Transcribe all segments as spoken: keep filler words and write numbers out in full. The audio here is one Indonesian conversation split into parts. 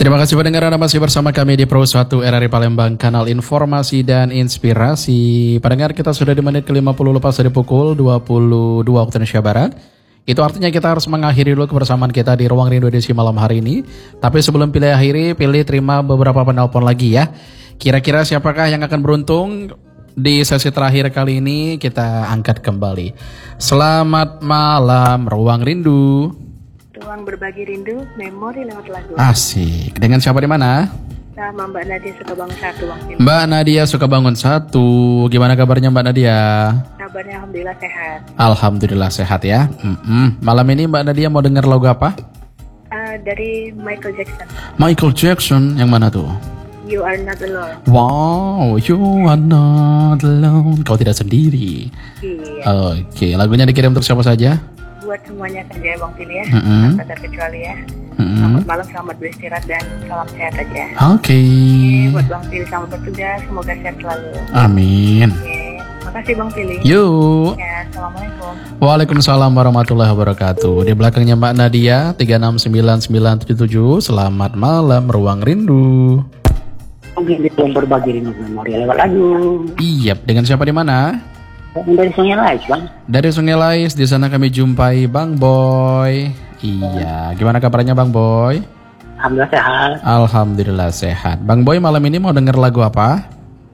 Terima kasih pendengar, Anda masih bersama kami di Pro satu R R I Palembang, kanal informasi dan inspirasi. Pendengar, kita sudah di menit ke lima puluh lepas dari pukul dua puluh dua waktu Indonesia Barat. Itu artinya kita harus mengakhiri dulu kebersamaan kita di Ruang Rindu edisi malam hari ini. Tapi sebelum pilih akhiri, pilih terima beberapa penelpon lagi ya. Kira-kira siapakah yang akan beruntung di sesi terakhir kali ini? Kita angkat kembali. Selamat malam Ruang Rindu. Ruang berbagi rindu, memori lewat lagu. Asik. Dengan siapa di mana? Sama Mbak Nadia Sukabangun satu, Bang Tim. Mbak Nadia Sukabangun satu. Gimana kabarnya Mbak Nadia? Kabarnya alhamdulillah sehat. Alhamdulillah sehat ya. Mm-mm. Malam ini Mbak Nadia mau dengar lagu apa? Uh, dari Michael Jackson. Michael Jackson yang mana tuh? You Are Not Alone. Wow, you are not alone. Kau tidak sendiri. Iya. Oke, lagunya dikirim untuk siapa saja? Buat semuanya saja Bang Tim ya. Mm-mm. Tanpa terkecuali ya. Mm-mm. Selamat malam, selamat beristirahat dan salam sehat aja. Oke. Oke, buat Bang Tim selamat bertugas, semoga sehat selalu. Amin. Oke, makasih Bang Tim. Yuk. Ya, assalamualaikum. Waalaikumsalam warahmatullahi wabarakatuh. Di belakangnya Mbak Nadia tiga enam sembilan sembilan tujuh tujuh. Selamat malam Ruang Rindu. Mungkin itu yang berbagi rindu memori lewat lagu. Iya, dengan siapa di mana? Dari Sungai Lais, Bang. Dari Sungai Lais, di sana kami jumpai Bang Boy. Iya, gimana kabarnya Bang Boy? Alhamdulillah sehat. Alhamdulillah sehat. Bang Boy malam ini mau denger lagu apa?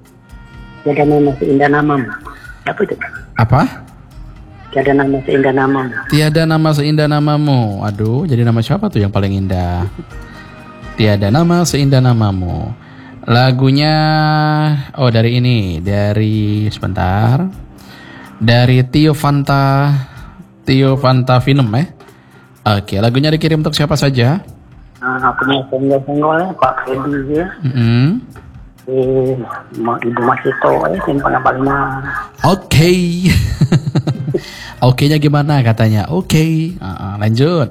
Tiada nama seindah namamu. Apa itu? Apa? Tiada nama seindah namamu. Tiada nama seindah namamu. Aduh, jadi nama siapa tuh yang paling indah? Tiada nama seindah namamu. Lagunya, oh dari ini, dari sebentar. Dari Tio Fanta, Tio Fanta Film ya. Oke, lagunya dikirim untuk siapa saja? Nah, aku mau senggol-senggol ya, Pak Fedi ya. Mm-hmm. Eh, Ibu Masito ya, simpan apa lima. Oke. Oke-nya gimana katanya? Oke. Uh-uh, lanjut.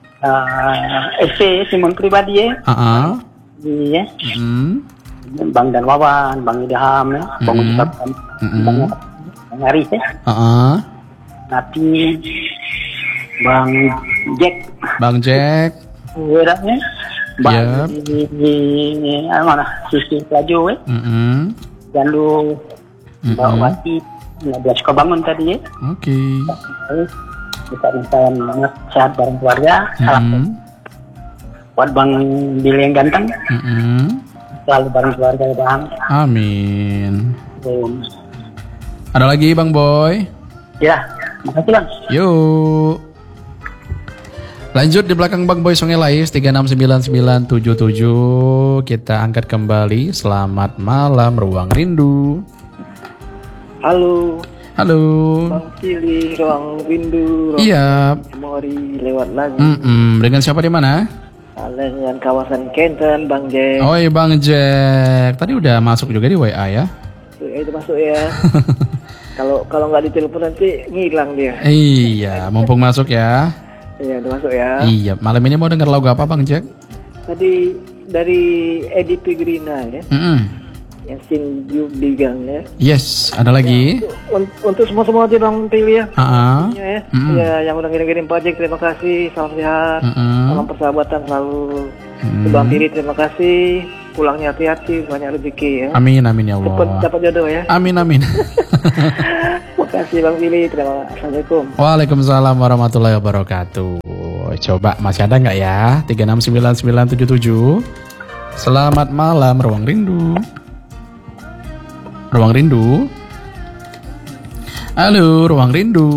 Uh, S P Simon pribadi ya. Uh-uh. Iya. Mm-hmm. Bang dan Wawan, Bang Idham ya. Bang Mm-hmm. Ucapkan. Mm-hmm. Bang Bang Aris ya. Uh-uh. Nanti Bang Jack. Bang Jack. Wiranya. Bang Yep. di, di, di mana? Sisi Pelaju ya. Mm-hmm. Dan lu Mm-hmm. Mbak Wati Nadia Sukabangun tadi ya. Oke. Bisa insan sehat bareng keluarga. Salam Mm-hmm. buat Bang Billy yang ganteng. Mm-hmm. Selalu bareng keluarga ya Bang. Amin. Um, Ada lagi Bang Boy? ya, makasih Bang. Yuk. Lanjut di belakang Bang Boy Sungai Lais tiga enam sembilan sembilan tujuh tujuh. Kita angkat kembali. Selamat malam Ruang Rindu. Halo, Halo. Bang Pilih Ruang Rindu. Ruang Iya. Memori lewat lagu. Mm-mm. Dengan siapa di mana? Dengan kawasan Kenten, Bang Jack. Oh iya Bang Jack. Tadi udah masuk juga di W A ya? Eh, Itu masuk ya. Kalau kalau nggak ditelepon nanti ngilang dia. Iya, mumpung masuk ya. Iya, udah masuk ya. Iya, malam ini mau denger lagu apa Bang Jack? Tadi dari Edi Pigrina ya, Mm-mm. yang Sin You Bigang ya. Yes, ada lagi. Un- Untuk semua semua aja Bang Pilih ya. Ah. Ya, Mm-mm. ya, yang udah ngirim-ngirim pajak terima kasih, salam sehat, Mm-mm. salam persahabatan selalu. Mm. Bang Pilih terima kasih, pulangnya hati-hati, banyak rezeki ya. Amin amin ya Cepat Allah. dapat jodoh ya. Amin amin. Terima kasih Bang Pilih, terima kasih. Assalamualaikum. Waalaikumsalam warahmatullahi wabarakatuh. Coba masih ada nggak ya? tiga enam sembilan sembilan tujuh tujuh. Selamat malam Ruang Rindu. Ruang Rindu. Halo Ruang Rindu.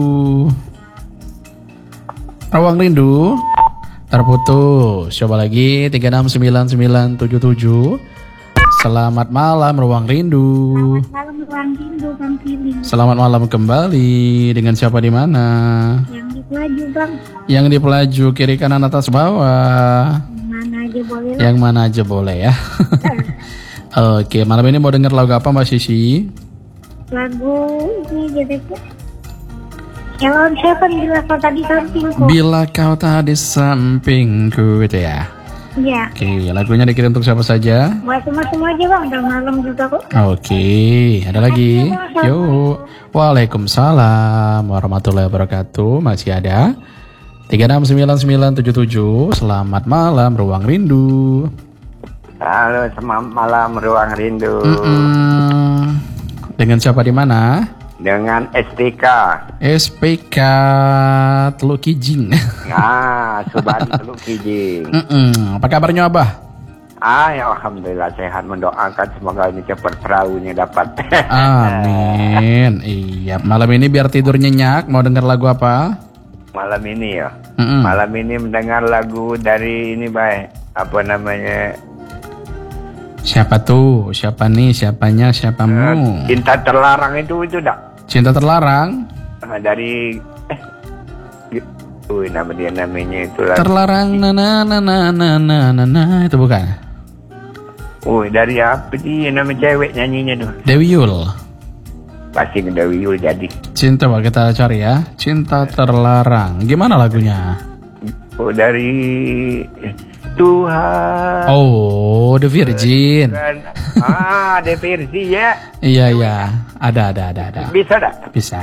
Ruang Rindu. Terputus. Coba lagi tiga enam sembilan sembilan tujuh tujuh. Selamat malam Ruang Rindu. Malam Ruang Rindu Bang Pilih. Selamat malam kembali. Dengan siapa di mana? Yang di Pelaju Bang. Yang di Pelaju kiri kanan atas bawah. Mana aja boleh lah. Yang mana aja boleh ya. Oke, malam ini mau denger lagu apa Mbak Sisi? Lagu ini jadi Elon Seven bila kau tadi sampingku. Bila kau tak di sampingku itu ya. Iya. Oke, lagunya dikirim untuk siapa saja? Buat semua-semua aja Bang, udah malam juga kok. Oke, ada lagi? Yuk. Waalaikumsalam warahmatullahi wabarakatuh. Masih ada? tiga enam sembilan sembilan tujuh tujuh. Selamat malam Ruang Rindu. Halo, selamat malam Ruang Rindu. Mm-mm. Dengan siapa di mana? Dengan S P K. S P K Teluk Kijing. Ah, Subari Teluk Kijing. Mm-mm. Apa kabarnya Abah? Ah, ya alhamdulillah sehat, mendoakan semoga ini cepat perahunya dapat. Amin. Iya, malam ini biar tidur nyenyak, mau dengar lagu apa? Malam ini ya. Mm-mm. Malam ini mendengar lagu dari ini baik. Apa namanya? Siapa tuh? Siapa nih? Siapanya? Siapamu? Uh, Cinta Terlarang itu itu dak. Cinta Terlarang? Uh, dari eh Uy, nama dia namanya itu lah. Terlarang na na na na na na na na itu bukan? Uy, dari apa dia nama cewek nyanyinya tuh? Dewi Yul. Pasti Dewi Yul jadi. Cinta, Pak, kita cari ya. Cinta Terlarang. Gimana lagunya? Oh, dari Tuhan. Oh, The Virgin. Ah, The Virgin ya. Iya, iya. Ada, ada, ada, ada. Bisa dah? Bisa.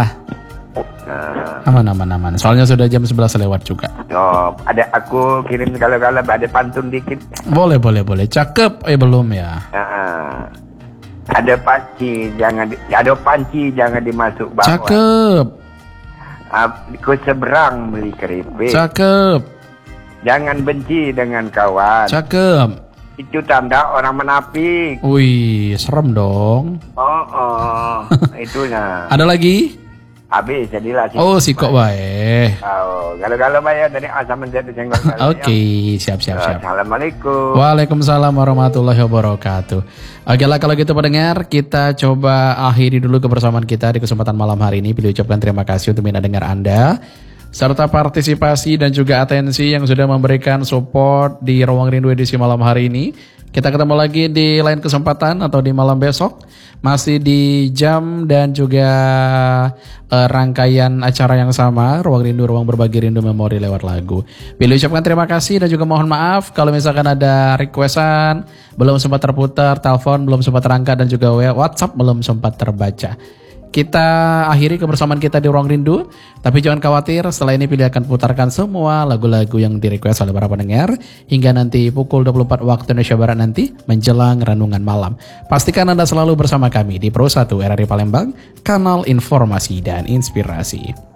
Nah. Aman, aman, aman. Soalnya sudah jam sebelas lewat juga. Oh, ada aku kirim kalau-kalau ada pantun dikit. Boleh, boleh, boleh. Cakep. Eh, belum ya. Nah, ada panci, jangan di, ada panci jangan dimasuk bawah. Cakep. Aku seberang beli keripik. Cakep. Jangan benci dengan kawan. Cakep. Itu tanda orang menapik. Wih, serem dong. Oh, oh. Itunya. Ada lagi? Habis jadilah. Oh, si kok baik. Oh, kalau-kalau bayar dari asam menjadi senggol. Oke, siap, siap, siap. Assalamualaikum. Waalaikumsalam warahmatullahi wabarakatuh. Oke lah, kalau gitu pendengar, kita coba akhiri dulu kebersamaan kita di kesempatan malam hari ini. Pilih ucapkan terima kasih untuk mina dengar Anda, serta partisipasi dan juga atensi yang sudah memberikan support di Ruang Rindu edisi malam hari ini. Kita ketemu lagi di lain kesempatan atau di malam besok, masih di jam dan juga uh, rangkaian acara yang sama, Ruang Rindu, Ruang Berbagi Rindu Memori lewat lagu. Pilih ucapkan terima kasih dan juga mohon maaf kalau misalkan ada requestan belum sempat terputar, telepon belum sempat terangkat dan juga WhatsApp belum sempat terbaca. Kita akhiri kebersamaan kita di Ruang Rindu, tapi jangan khawatir, setelah ini Pilih akan putarkan semua lagu-lagu yang di-request oleh para pendengar hingga nanti pukul dua puluh empat waktu Indonesia Barat nanti menjelang renungan malam. Pastikan Anda selalu bersama kami di Pro satu R R I Palembang, kanal informasi dan inspirasi.